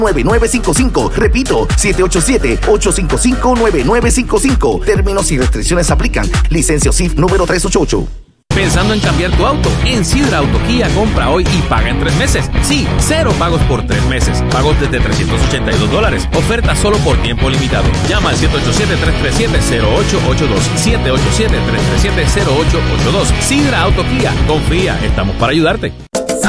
9955. Repito, 787-855-9955. Términos y restricciones aplican. Licencia CIF número 388. ¿Pensando en cambiar tu auto? En Sidra Auto Kia compra hoy y paga en 3 meses. Sí, 0 pagos por 3 meses. Pagos desde $382. Oferta solo por tiempo limitado. Llama al 787-337-0882. 787-337-0882. Sidra Auto Kia. Confía, estamos para ayudarte.